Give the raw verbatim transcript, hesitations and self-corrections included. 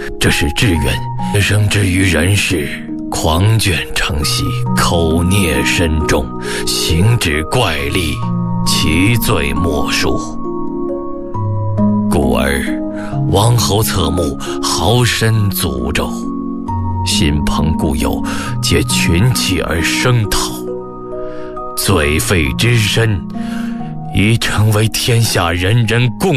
这是志远生之于人世，狂卷成习，口孽深重，行止怪戾，其罪莫属。故而王侯侧目，豪绅诅咒，亲朋故友皆群起而声讨，罪废之身已成为天下人人共